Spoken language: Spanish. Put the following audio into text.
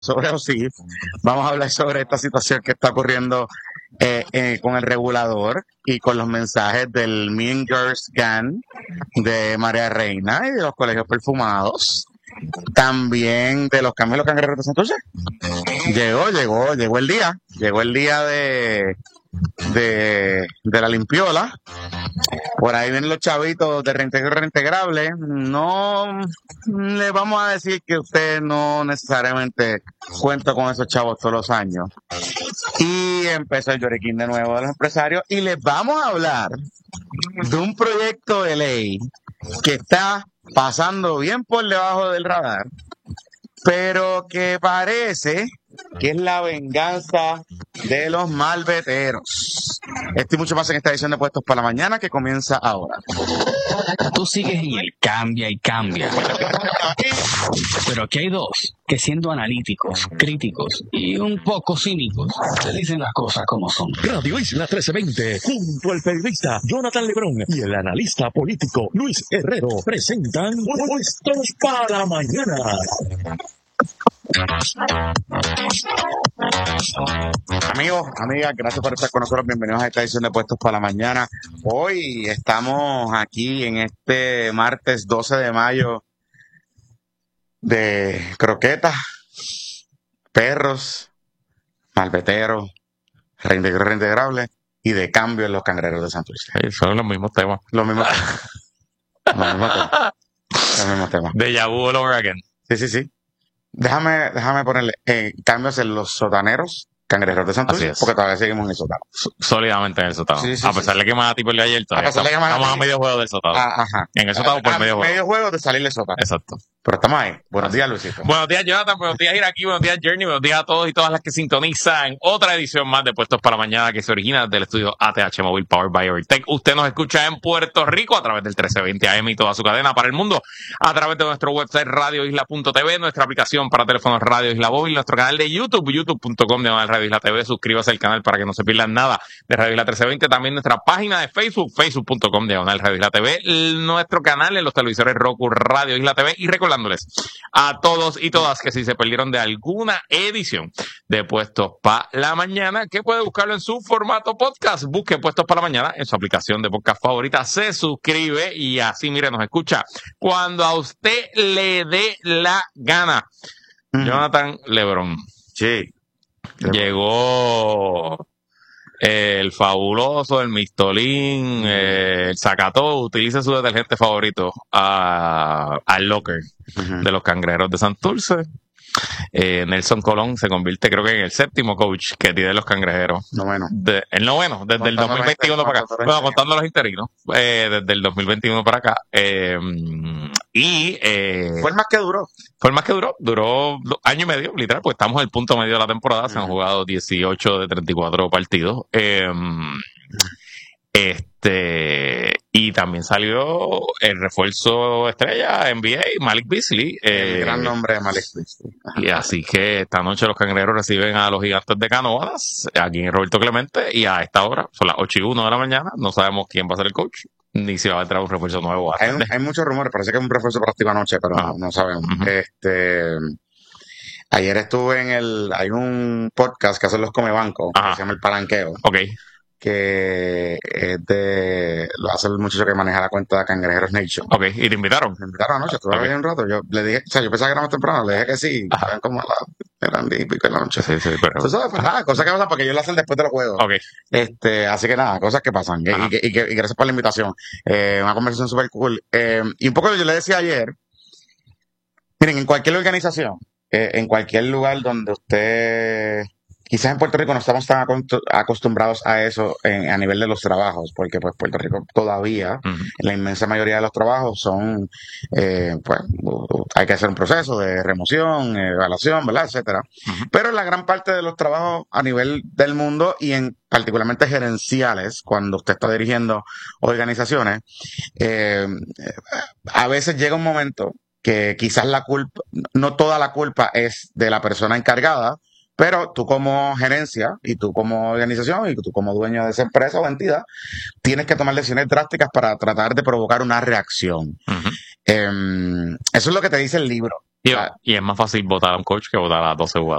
sobre OSIF, vamos a hablar sobre esta situación que está ocurriendo con el regulador y con los mensajes del Mean Girls Gang de María Reina y de los colegios perfumados. También de los cambios de los cangrejeros de Santurce. Llegó el día de la limpiola. Por ahí vienen los chavitos de reintegrable. No le vamos a decir que usted no necesariamente cuenta con esos chavos todos los años. Y empezó el lloriquín de nuevo de los empresarios. Y les vamos a hablar de un proyecto de ley que está pasando bien por debajo del radar, pero que parece que es la venganza de los malveteros. Esto y mucho más en esta edición de Puestos para la Mañana que comienza ahora. Tú sigues en el cambia y cambia. Pero aquí hay dos que, siendo analíticos, críticos y un poco cínicos, te dicen las cosas como son. Radio Isla 1320, junto al periodista Jonathan Lebrón y el analista político Luis Herrero, presentan Puestos para la Mañana. Amigos, amigas, gracias por estar con nosotros. Bienvenidos a esta edición de Puestos para la Mañana. Hoy estamos aquí en este martes 12 de mayo de croquetas, perros, malveteros, reintegrables y de cambio en los cangrejeros de Santurce. Sí, son los mismos temas. Los mismos temas. Déjà vu all over again. Sí. Déjame ponerle cambios en los sotaneros, cangrejeros de Santurce, porque todavía seguimos en el sótano. Sólidamente en el sótano. Sí, a pesar de que Manatí perdió ayer, estamos a medio juego del sótano. Ajá. En el sótano por medio juego. Medio juego de salir del sótano. Exacto. Pero estamos ahí. Buenos días, Luisito. Buenos días, Jonathan. Buenos días, Iraquí. Buenos días, Journey. Buenos días a todos y todas las que sintonizan otra edición más de Puestos para la Mañana que se origina del estudio ATH Móvil Powered by Overtech. Usted nos escucha en Puerto Rico a través del 1320 AM y toda su cadena para el mundo, a través de nuestro website radioisla.tv, nuestra aplicación para teléfonos Radio Isla Móvil, nuestro canal de YouTube, youtube.com/Radio Isla TV. Suscríbase al canal para que no se pierdan nada de Radio Isla 1320. También nuestra página de Facebook, facebook.com/Radio Isla TV. Nuestro canal en los televisores Roku, Radio Isla TV. Y recordándoles a todos y todas que si se perdieron de alguna edición de Puestos para la Mañana, que puede buscarlo en su formato podcast. Busque Puestos para la Mañana en su aplicación de podcast favorita, se suscribe y así, mire, nos escucha cuando a usted le dé la gana. Jonathan Lebrón. Sí. Llegó el fabuloso, el mistolín, el sacató, utilice su detergente favorito al locker de los cangrejeros de Santurce. Nelson Colón se convierte, creo que en el séptimo coach que tiene los cangrejeros. El noveno, desde el 2021 para acá. Bueno, contando los interinos, desde el 2021 para acá. Fue el más que duró. Duró año y medio, literal, pues estamos en el punto medio de la temporada. Se han jugado 18 de 34 partidos. Y también salió el refuerzo estrella NBA, Malik Beasley. El gran nombre de Malik Beasley. Y así que esta noche los cangrejeros reciben a los Gigantes de Canoas, aquí en Roberto Clemente, y a esta hora, son las 8:01 de la mañana, no sabemos quién va a ser el coach, ni si va a entrar un refuerzo nuevo. Hay muchos rumores, parece que es un refuerzo práctico anoche, pero no sabemos. Ayer estuve hay un podcast que hacen los Comebancos, que se llama El Palanqueo. Okay. Que lo hace el muchacho que maneja la cuenta de Cangrejeros Nation. Ok, ¿y te invitaron? Me invitaron anoche, estuve ahí un rato. Yo le dije, yo pensaba que era más temprano, le dije que sí, eran como eran 10 y pico de la noche. Sí, pero... Entonces, cosas que pasan porque ellos lo hacen después de los juegos. Ok. Así que nada, cosas que pasan. Y gracias por la invitación. Una conversación súper cool. Y un poco yo le decía ayer, miren, en cualquier organización, en cualquier lugar donde usted... Quizás en Puerto Rico no estamos tan acostumbrados a eso a nivel de los trabajos, porque pues Puerto Rico todavía, la inmensa mayoría de los trabajos son, pues hay que hacer un proceso de remoción, evaluación, ¿verdad? Etcétera. Pero la gran parte de los trabajos a nivel del mundo y particularmente gerenciales, cuando usted está dirigiendo organizaciones, a veces llega un momento que quizás no toda la culpa es de la persona encargada, pero tú como gerencia y tú como organización y tú como dueño de esa empresa o entidad tienes que tomar decisiones drásticas para tratar de provocar una reacción. Eso es lo que te dice el libro. Y es más fácil votar a un coach que votar a 12 jugadores.